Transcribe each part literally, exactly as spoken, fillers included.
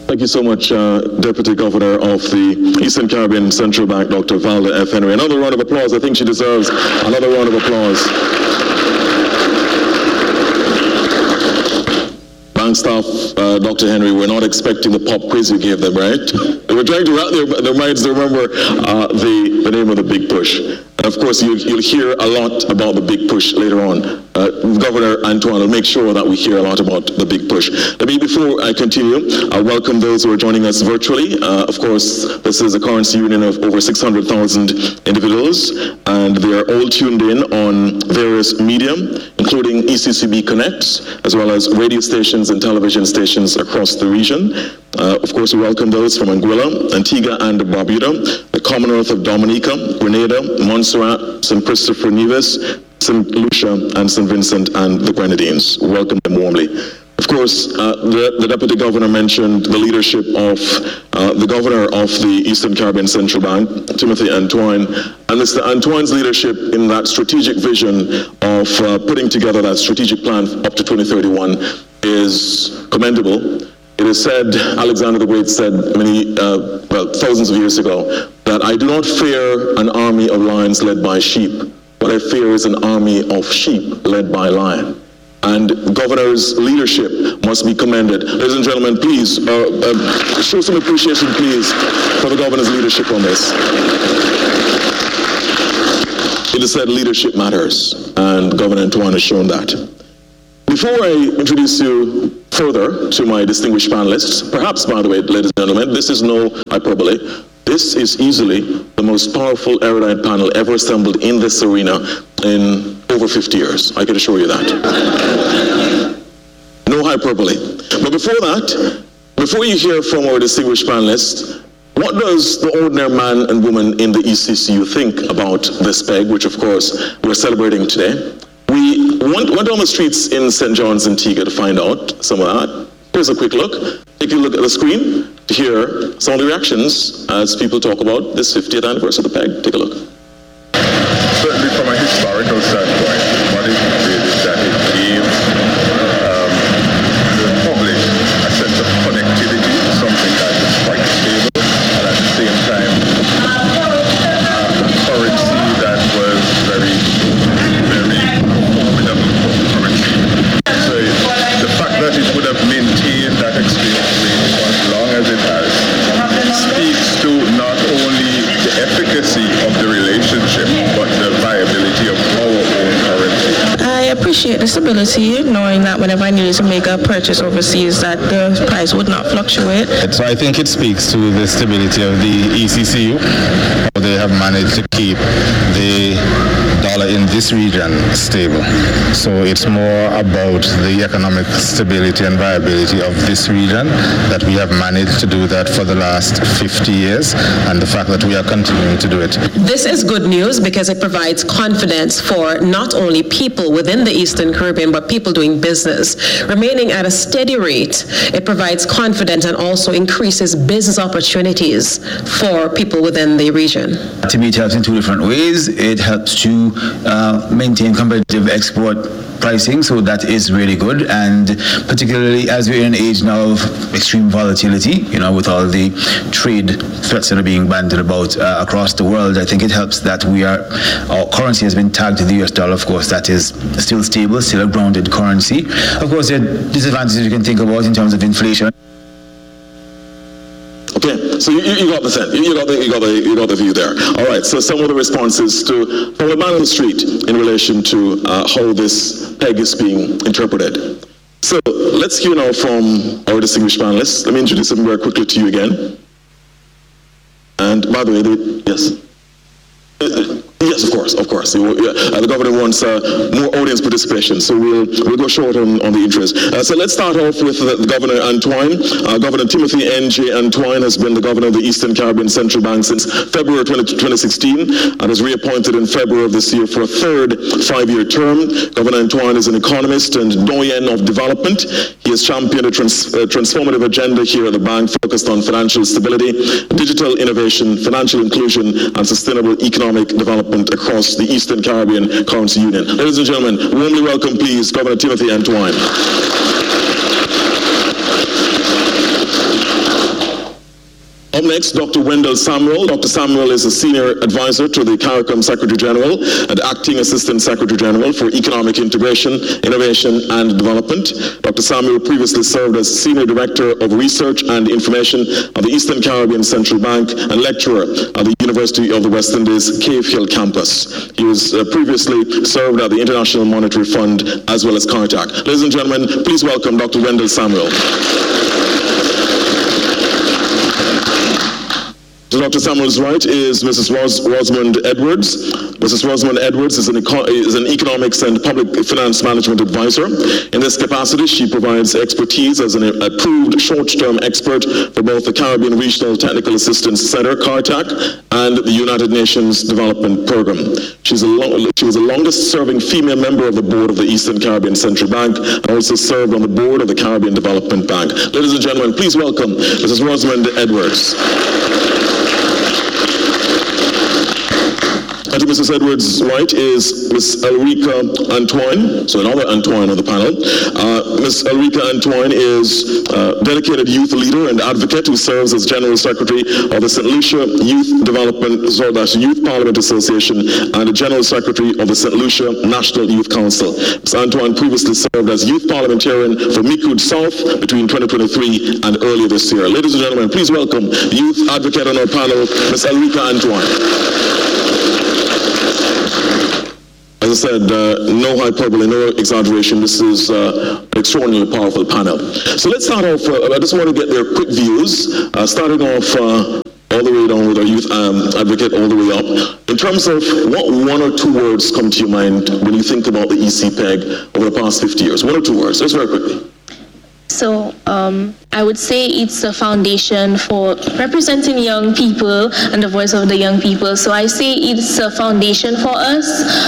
Thank you so much, uh, Deputy Governor of the Eastern Caribbean Central Bank, Doctor Valda F. Henry. Another round of applause. I think she deserves another round of applause. Bank staff, uh, Doctor Henry, we're not expecting the pop quiz you gave them, right? They were trying to wrap their, their minds to remember uh, the, the name of the big push. And of course, you, you'll hear a lot about the big push later on. Uh, Governor Antoine will make sure that we hear a lot about the big push. Let me, before I continue, I welcome those who are joining us virtually. Uh, of course, this is a currency union of over six hundred thousand individuals, and they are all tuned in on various media, including E C C B Connect, as well as radio stations and television stations across the region. Uh, of course, we welcome those from Anguilla, Antigua and Barbuda, the Commonwealth of Dominica, Grenada, Montserrat, Saint Christopher Nevis, Saint Lucia, and Saint Vincent and the Grenadines. Welcome them warmly. Of course, uh, the, the Deputy Governor mentioned the leadership of uh, the Governor of the Eastern Caribbean Central Bank, Timothy Antoine, and Mister Antoine's leadership in that strategic vision of uh, putting together that strategic plan up to twenty thirty-one is commendable. It is said, Alexander the Great said many, uh, well, thousands of years ago, that I do not fear an army of lions led by sheep. What I fear is an army of sheep led by lion. And Governor's leadership must be commended. Ladies and gentlemen, please, uh, uh, show some appreciation, please, for the Governor's leadership on this. It is said leadership matters, and Governor Antoine has shown that. Before I introduce you further to my distinguished panelists, perhaps, by the way, ladies and gentlemen, this is no hyperbole. This is easily the most powerful erudite panel ever assembled in this arena in over fifty years. I can assure you that. No hyperbole. But before that, before you hear from our distinguished panelists, what does the ordinary man and woman in the E C C U think about this peg, which of course we're celebrating today? We went, went on the streets in Saint John's, Antigua to find out some of that. Here's a quick look. Take a look at the screen to hear some of the reactions as people talk about this fiftieth anniversary of the peg. Take a look. Certainly from a historical standpoint, what it did is that it gave um, the public a sense of connectivity, something that is quite stable, and at the same time, uh, a currency that was very, very formidable currency. So the fact that it would have maintained that exchange rate for as long as it has speaks to not only the efficacy of the relationship, but the viability of our own currency. I appreciate the stability, knowing that whenever I needed to make a purchase overseas, that the price would not fluctuate. So I think it speaks to the stability of the E C C U. They have managed to keep the dollar in this region stable. So it's more about the economic stability and viability of this region that we have managed to do that for the last fifty years, and the fact that we are continuing to do it. This is good news because it provides confidence for not only people within the Eastern Caribbean, but people doing business. Remaining at a steady rate, it provides confidence and also increases business opportunities for people within the region. To me, it helps in two different ways. It helps to uh, maintain competitive export pricing, so that is really good, and particularly as we're in an age now of extreme volatility, you know, with all the trade threats that are being bandied about uh, across the world, I think it helps that we are, our currency has been tagged to the U S dollar. Of course, that is still stable, still a grounded currency. Of course, there are disadvantages you can think about in terms of inflation. Okay, so you, you got the sense, you got the, you got the, you got the view there. All right, so some of the responses to from the man on the street in relation to uh, how this peg is being interpreted. So let's hear now from our distinguished panelists. Let me introduce them very quickly to you again. And by the way, they, yes. Uh, yes, of course, of course. Uh, the governor wants uh, more audience participation, so we'll we'll go short on, on the interest. Uh, so let's start off with the, the Governor Antoine. Uh, Governor Timothy N J Antoine has been the governor of the Eastern Caribbean Central Bank since February twenty sixteen and was reappointed in February of this year for a third five-year term. Governor Antoine is an economist and doyen of development. He has championed a trans, uh, transformative agenda here at the bank focused on financial stability, digital innovation, financial inclusion, and sustainable economic development across the Eastern Caribbean Currency Union. Ladies and gentlemen, warmly welcome, please, Governor Timothy Antoine. Up next, Doctor Wendell Samuel. Doctor Samuel is a senior advisor to the CARICOM Secretary General and acting Assistant Secretary General for Economic Integration, Innovation and Development. Doctor Samuel previously served as Senior Director of Research and Information at the Eastern Caribbean Central Bank and lecturer at the University of the West Indies Cave Hill campus. He was uh, previously served at the International Monetary Fund as well as CARTAC. Ladies and gentlemen, please welcome Doctor Wendell Samuel. To Doctor Samuel's right is Missus Ros Rosamond Edwards. Missus Rosamond Edwards is an, is an economics and public finance management advisor. In this capacity, she provides expertise as an approved short-term expert for both the Caribbean Regional Technical Assistance Center, CARTAC, and the United Nations Development Program. She's a long, she was the longest-serving female member of the board of the Eastern Caribbean Central Bank and also served on the board of the Caribbean Development Bank. Ladies and gentlemen, please welcome Missus Rosamond Edwards. And to Missus Edwards' right is Miss Elrica Antoine, so another Antoine on the panel. Uh, Miss Elrica Antoine is a dedicated youth leader and advocate who serves as General Secretary of the Saint Lucia Youth Development, sorry, that's Youth Parliament Association, and the General Secretary of the Saint Lucia National Youth Council. Miss Antoine previously served as Youth Parliamentarian for Micoud South between twenty twenty-three and earlier this year. Ladies and gentlemen, please welcome the youth advocate on our panel, Miss Elrica Antoine. As I said, uh, no hyperbole, no exaggeration. This is uh, an extraordinarily powerful panel. So let's start off, uh, I just want to get their quick views, uh, starting off uh, all the way down with our youth um, advocate all the way up. In terms of what one or two words come to your mind when you think about the E C P E G over the past fifty years? One or two words, just very quickly. So um, I would say it's a foundation for representing young people and the voice of the young people. So I say it's a foundation for us.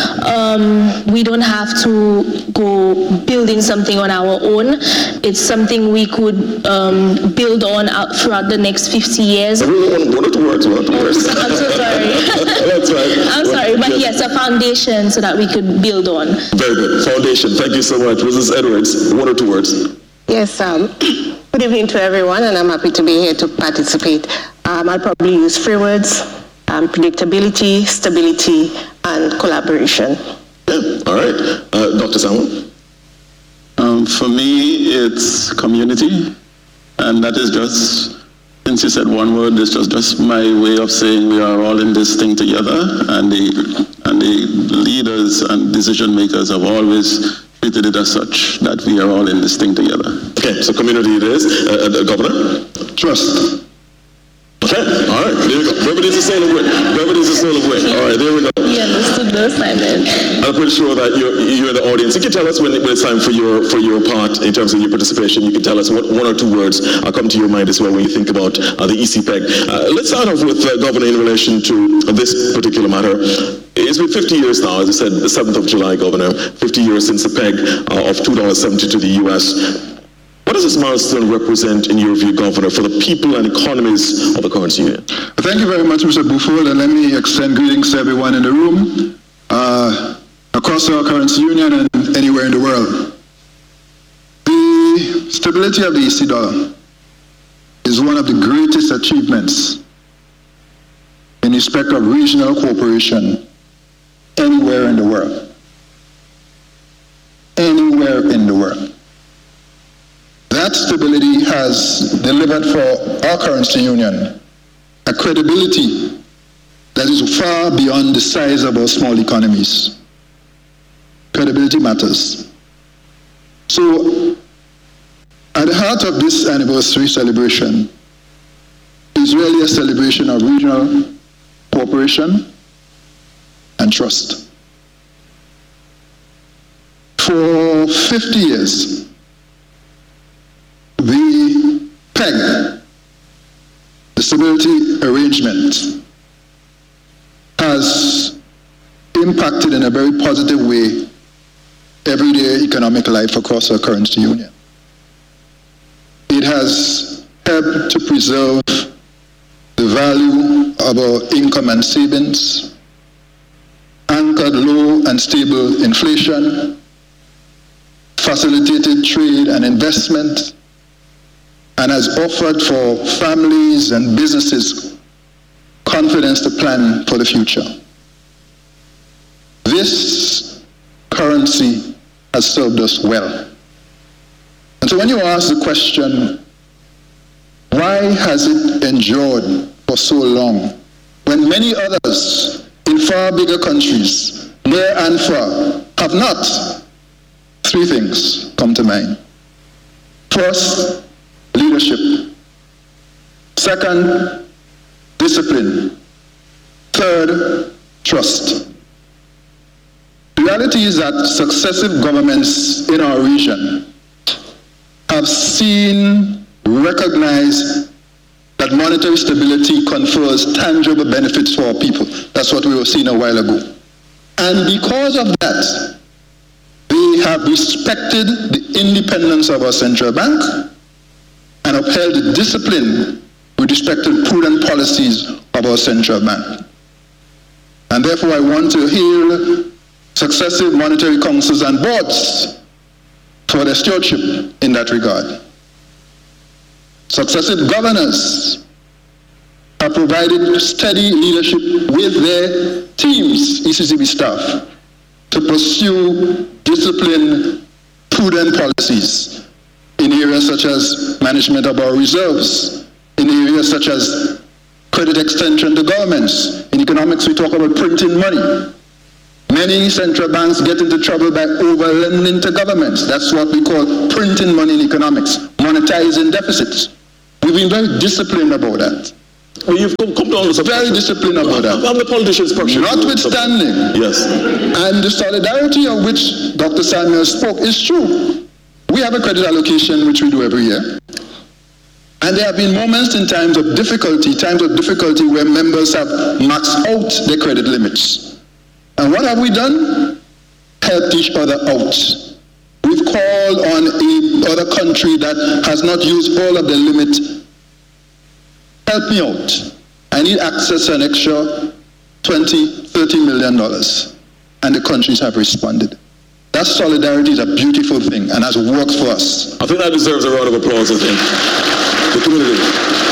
Um, we don't have to go building something on our own. It's something we could um, build on out throughout the next fifty years. One, one or two words, one or two words. I'm so sorry. That's right. I'm sorry, but yes, a foundation so that we could build on. Very good. Foundation. Thank you so much. Missus Edwards, one or two words. Yes, um, good evening to everyone, and I'm happy to be here to participate. Um, I'll probably use three words, um, predictability, stability, and collaboration. Yeah, all right. Uh, Doctor Samuel? Um, for me, it's community, and that is just, since you said one word, it's just, just my way of saying we are all in this thing together, and the, and the leaders and decision makers have always treated it as such, that we are all in this thing together. Okay, so community it is. Uh, uh, Governor? Trust. Okay, all right, there we go. Brevity is a soul of wit. Brevity is a soul of wit. All right, there we go. We understood the assignment. I'm pretty sure that you're, you're in the audience. You can tell us when, when it's time for your for your part in terms of your participation. You can tell us what one or two words uh, come to your mind as well when you think about uh, the E C P E G. Uh, let's start off with uh, Governor in relation to this particular matter. It's been fifty years now, as I said, the seventh of July, Governor, fifty years since the P E G uh, of two dollars seventy to the U S. What does this milestone represent, in your view, Governor, for the people and economies of the currency union? Thank you very much, Mister Buford, and let me extend greetings to everyone in the room, uh, across our currency union and anywhere in the world. The stability of the E C dollar is one of the greatest achievements in respect of regional cooperation anywhere in the world. Anywhere in the world. That stability has delivered for our currency union a credibility that is far beyond the size of our small economies. Credibility matters. So, at the heart of this anniversary celebration is really a celebration of regional cooperation and trust. For fifty years, the P E G, the stability arrangement, has impacted in a very positive way everyday economic life across our currency union. It has helped to preserve the value of our income and savings, anchored low and stable inflation, facilitated trade and investment, and has offered for families and businesses confidence to plan for the future. This currency has served us well. And so when you ask the question, why has it endured for so long, when many others in far bigger countries, near and far, have not? Three things come to mind. First, leadership. Second, discipline. Third, trust. The reality is that successive governments in our region have seen, recognized that monetary stability confers tangible benefits for our people. That's what we were seeing a while ago. And because of that, they have respected the independence of our central bank and upheld the discipline with respect to prudent policies of our central bank. And therefore I want to hail successive monetary councils and boards for their stewardship in that regard. Successive governors have provided steady leadership with their teams, E C C B staff, to pursue disciplined, prudent policies in areas such as management of our reserves, in areas such as credit extension to governments. In economics, we talk about printing money. Many central banks get into trouble by over-lending to governments. That's what we call printing money in economics, monetizing deficits. We've been very disciplined about that. Well, you've come, come down to very disciplined about that. I'm the politician's person. Notwithstanding, yes, and the solidarity of which Doctor Samuel spoke is true. We have a credit allocation which we do every year. And there have been moments in times of difficulty, times of difficulty where members have maxed out their credit limits. And what have we done? Helped each other out. We've called on a other country that has not used all of the limit. Help me out. I need access to an extra twenty, thirty million dollars. And the countries have responded. That solidarity is a beautiful thing and has worked for us. I think that deserves a round of applause, I think. The community.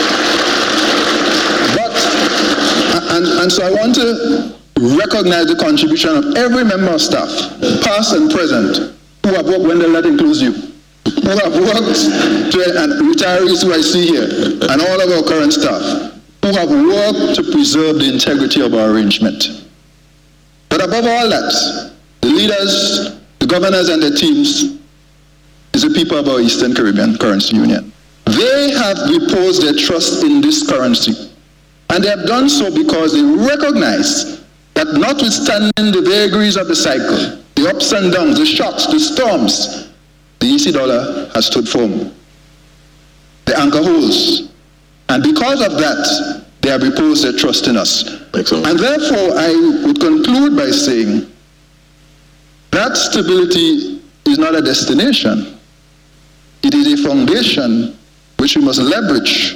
But, and, and so I want to recognize the contribution of every member of staff, past and present, who have worked, when that includes you, who have worked, to, and retirees who I see here, and all of our current staff, who have worked to preserve the integrity of our arrangement. But above all that, the leaders, the governors and their teams is the people of our Eastern Caribbean Currency Union. They have reposed their trust in this currency. And they have done so because they recognize that notwithstanding the vagaries of the cycle, the ups and downs, the shocks, the storms, the E C dollar has stood firm. The anchor holds. And because of that, they have reposed their trust in us. Excellent. And therefore, I would conclude by saying that stability is not a destination. It is a foundation which we must leverage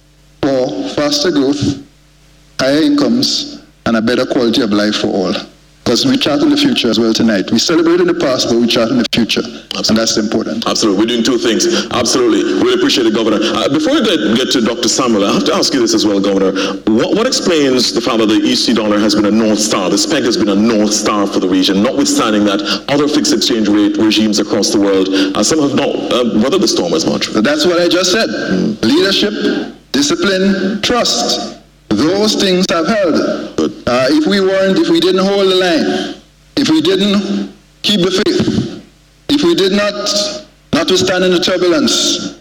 for faster growth, higher incomes, and a better quality of life for all. Because we chart in the future as well tonight. We celebrate in the past, but we chart in the future. Absolutely. And that's important. Absolutely. We're doing two things. Absolutely. Really appreciate it, Governor. Uh, before we get, get to Doctor Samuel, I have to ask you this as well, Governor. What, what explains the fact that the E C dollar has been a North Star? The S P E G has been a North Star for the region, notwithstanding that other fixed exchange rate regimes across the world, uh, some have not uh, weathered the storm as much. That's what I just said. Mm. Leadership, discipline, trust. Those things have held. Uh, if we weren't, if we didn't hold the line, if we didn't keep the faith, if we did not, notwithstanding the turbulence,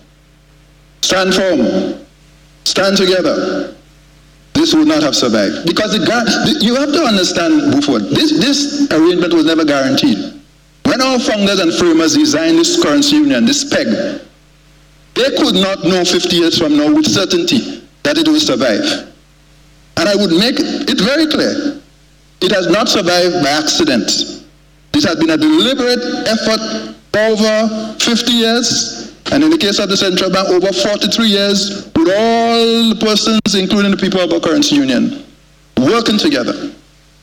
stand firm, stand together, this would not have survived. Because the, the, you have to understand, Buford, this, this arrangement was never guaranteed. When our founders and framers designed this currency union, this S P E G, they could not know fifty years from now with certainty that it will survive. And I would make it very clear, it has not survived by accident. This has been a deliberate effort over fifty years, and in the case of the Central Bank, over forty-three years, with all the persons, including the people of our currency union, working together.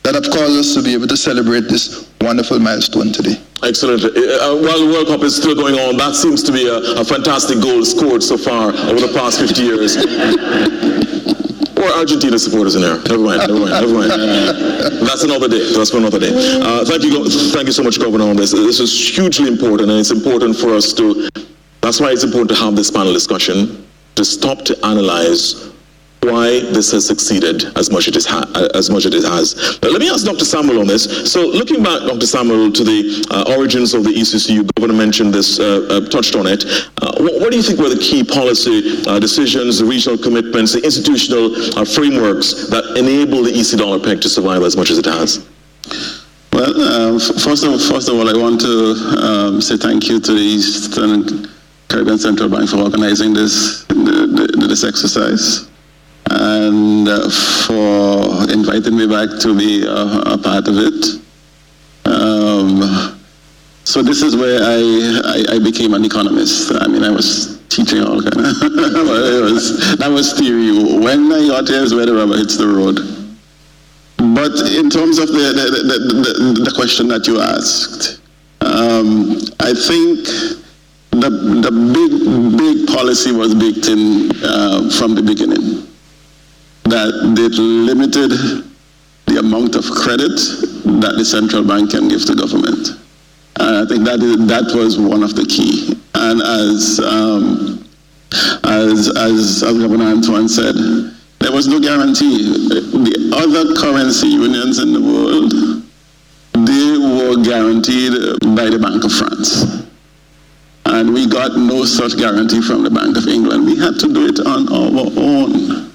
that have caused us to be able to celebrate this wonderful milestone today. Excellent. Uh, while the World Cup is still going on, that seems to be a, a fantastic goal scored so far over the past fifty years. Or Argentina supporters in there. Never mind, never mind, never mind. That's another day. That's for another day. Uh, thank you, thank you so much, Governor, on this. This is hugely important, and it's important for us to, that's why it's important to have this panel discussion, to stop to analyze why this has succeeded as much as it, ha as much as it has. Now, let me ask Doctor Samuel on this. So looking back, Doctor Samuel, to the uh, origins of the E C C U, Governor mentioned this, uh, uh, touched on it. Uh, what, what do you think were the key policy uh, decisions, the regional commitments, the institutional uh, frameworks that enable the E C dollar peg to survive as much as it has? Well, um, first, of, first of all, I want to um, say thank you to the Eastern Caribbean Central Bank for organizing this, the, the, this exercise, and uh, for inviting me back to be uh, a part of it. Um, so this is where I, I, I became an economist. I mean, I was teaching all kind of, it was, that was theory. When I got here is where the rubber hits the road. But in terms of the, the, the, the, the question that you asked, um, I think the, the big, big policy was baked in uh, from the beginning, that it limited the amount of credit that the central bank can give to government. And I think that is, that was one of the key. And as um, as, as, as Governor Antoine said, there was no guarantee. The other currency unions in the world, they were guaranteed by the Bank of France. And we got no such guarantee from the Bank of England. We had to do it on our own.